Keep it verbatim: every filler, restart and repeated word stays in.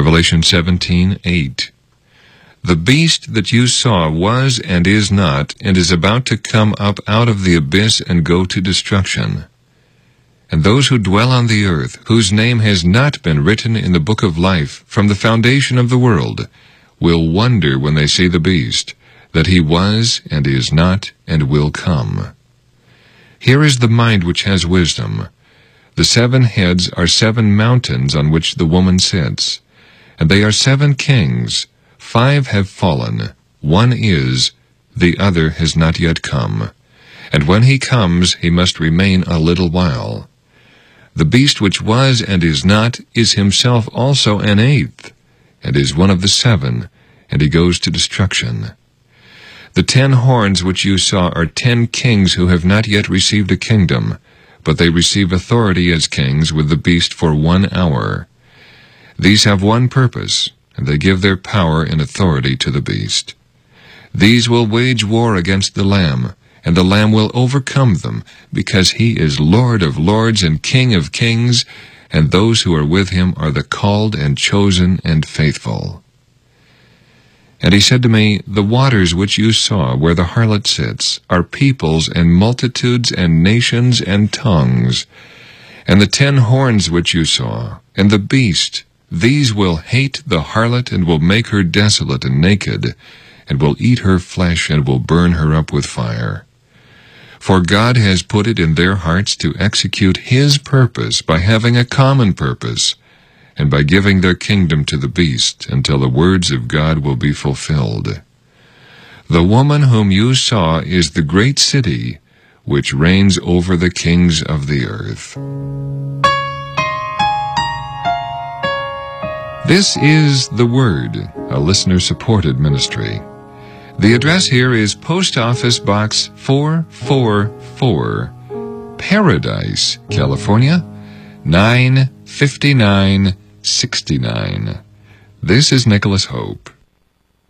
Revelation seventeen eight. The beast that you saw was and is not, and is about to come up out of the abyss and go to destruction. And those who dwell on the earth, whose name has not been written in the book of life from the foundation of the world, will wonder when they see the beast, that he was and is not and will come. Here is the mind which has wisdom. The seven heads are seven mountains on which the woman sits, and they are seven kings. Five have fallen, one is, the other has not yet come. And when he comes, he must remain a little while. The beast which was and is not is himself also an eighth, and is one of the seven, and he goes to destruction. The ten horns which you saw are ten kings who have not yet received a kingdom, but they receive authority as kings with the beast for one hour. These have one purpose, and they give their power and authority to the beast. These will wage war against the Lamb, and the Lamb will overcome them, because he is Lord of lords and King of kings, and those who are with him are the called and chosen and faithful. And he said to me, The waters which you saw where the harlot sits are peoples and multitudes and nations and tongues. And the ten horns which you saw, and the beast, these will hate the harlot and will make her desolate and naked, and will eat her flesh and will burn her up with fire. For God has put it in their hearts to execute his purpose by having a common purpose, and by giving their kingdom to the beast until the words of God will be fulfilled. The woman whom you saw is the great city, which reigns over the kings of the earth. This is The Word, a listener-supported ministry. The address here is Post Office Box four four four, Paradise, California, nine fifty-nine sixty-nine. This is Nicholas Hope.